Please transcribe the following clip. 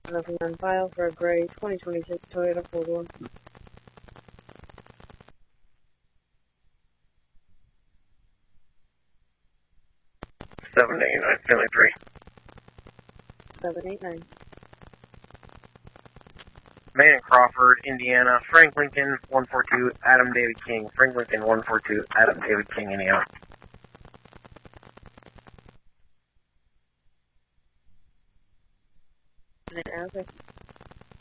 Nothing on file for a gray 2026 Toyota 4-door. Family 3. 789. Man in Crawford, Indiana. Frank Lincoln, 142, Adam David King. Frank Lincoln, 142, Adam David King, Indiana. Okay.